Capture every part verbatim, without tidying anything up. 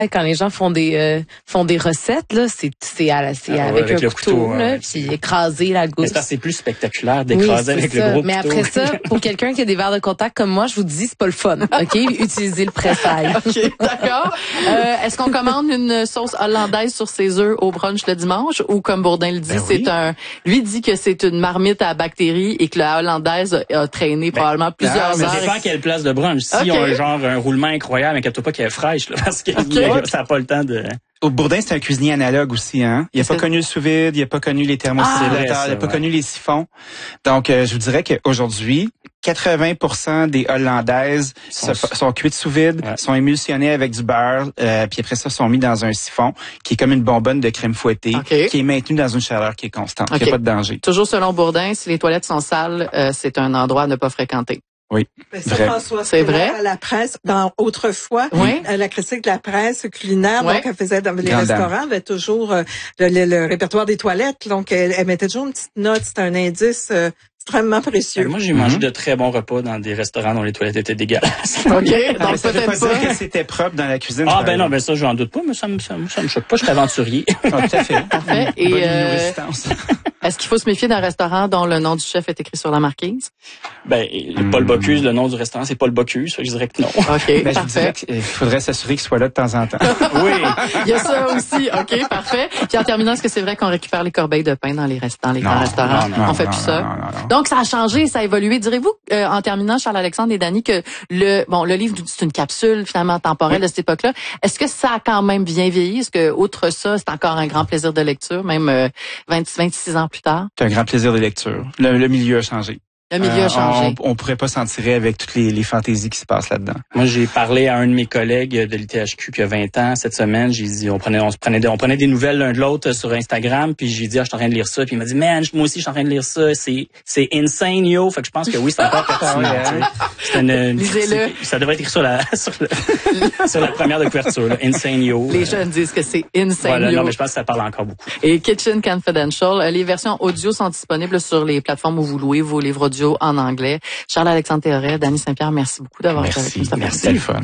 Quand les gens font des euh, font des recettes, là, c'est c'est, à la, c'est ah, avec, ouais, avec un le couteau, couteau là, ouais. puis écraser la gousse. Mais c'est plus spectaculaire d'écraser oui, avec ça. le gros Mais couteau. après ça, pour quelqu'un qui a des verres de contact comme moi, je vous dis, c'est pas le fun. OK? Utilisez le presse-ail. OK, d'accord. Euh, est-ce qu'on commande une sauce hollandaise sur ses œufs au brunch le dimanche ou comme Bourdin le dit, ben c'est oui. un lui dit que c'est une marmite à bactéries et que la hollandaise a traîné ben, probablement plusieurs mais heures. Ça dépend quelle place de brunch. Si okay. on a genre un roulement incroyable, inquiète-toi pas qu'elle est fraîche, là, parce que okay. ça n'a pas le temps de... Au Bourdin, c'est un cuisinier analogue aussi, hein. Il a pas connu le sous-vide, il a pas connu les thermosimulateurs, ah, il a pas ouais. connu les siphons. Donc, euh, je vous dirais qu'aujourd'hui, quatre-vingts pour cent des Hollandaises sont, se, sont cuites sous vide, ouais. sont émulsionnées avec du beurre, euh, puis après ça, sont mis dans un siphon qui est comme une bonbonne de crème fouettée, okay. qui est maintenue dans une chaleur qui est constante. Okay. Il n'y a pas de danger. Toujours selon Bourdin, si les toilettes sont sales, euh, c'est un endroit à ne pas fréquenter. Oui. Mais ça, vrai. François, c'est vrai. À la presse, dans autrefois, oui. la critique de la presse culinaire, oui. donc elle faisait dans les Grande restaurants, dame. avait toujours euh, le, le, le répertoire des toilettes, donc elle, elle mettait toujours une petite note, c'était un indice euh, extrêmement précieux. Ben, moi, j'ai mm-hmm. mangé de très bons repas dans des restaurants dont les toilettes étaient dégueulasses. OK, donc donc ça veut pas pas dire que c'était propre dans la cuisine. Ah ben non, ben ça, j'en doute pas, mais ça me ça, ça me choque pas, je suis aventurier. Ah, tout à fait. Parfait. Et bonne euh, est-ce qu'il faut se méfier d'un restaurant dont le nom du chef est écrit sur la marquise? Ben, mm. Paul Bocuse, le nom du restaurant, c'est Paul Bocuse, je dirais que non. OK, ben, parfait. Il faudrait s'assurer qu'il soit là de temps en temps. Oui. Il y a ça aussi. OK, parfait. Puis en terminant, est-ce que c'est vrai qu'on récupère les corbeilles de pain dans les restaurants, les non, grands restaurants? Non, non, on fait non, plus non, ça. Non, non, non. Donc, ça a changé, ça a évolué. Direz-vous, euh, en terminant, Charles-Alexandre et Dany, que le, bon, le livre, c'est une capsule, finalement, temporelle oui. de cette époque-là. Est-ce que ça a quand même bien vieilli? Est-ce que, outre ça, c'est encore un grand plaisir de lecture, même euh, vingt, vingt-six ans plus tard? C'est un grand plaisir de lecture. Le, le milieu a changé. Le milieu a changé. Euh, on, on pourrait pas s'en tirer avec toutes les, les fantaisies qui se passent là-dedans. Moi, j'ai parlé à un de mes collègues de l'I T H Q qui a vingt ans cette semaine. J'ai dit, on prenait, on se prenait, des, on prenait des nouvelles l'un de l'autre sur Instagram. Puis j'ai dit, ah, je suis en train de lire ça. Puis il m'a dit, man, moi aussi, je suis en train de lire ça. C'est, c'est insane, yo. Fait que je pense que oui, c'est encore pertinent. C'est une, une lisez-le. Ça devrait être écrit sur la, sur, le, sur la première de couverture, là. Insane, yo. Les jeunes disent que c'est insane, voilà, yo. Non, mais je pense que ça parle encore beaucoup. Et Kitchen Confidential, les versions audio sont disponibles sur les plateformes où vous louez vos livres audio en anglais. Charles-Alexandre Théoret, Dany Saint-Pierre, merci beaucoup d'avoir été avec nous. Merci, c'était le fun.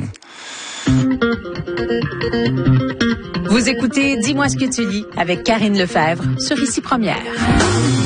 Vous écoutez Dis-moi ce que tu lis avec Karine Lefebvre sur Ici Première.